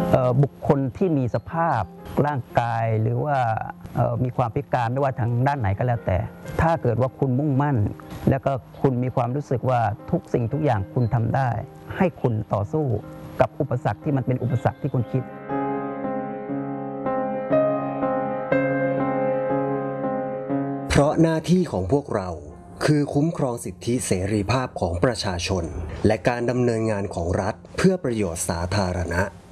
บุคคลที่มีสภาพร่างกายหรือว่ามีความพิการไม่ว่าทางด้านไหนก็แล้วแต่ถ้าเกิดว่าคุณมุ่งมั่นแล้วก็คุณมีความรู้สึกว่าทุกสิ่งทุกอย่างคุณทำได้ให้คุณต่อสู้กับอุปสรรคที่มันเป็นอุปสรรคที่คุณคิดเพราะหน้าที่ของพวกเราคือคุ้มครองสิทธิเสรีภาพของประชาชนและการดำเนินงานของรัฐเพื่อประโยชน์สาธารณะ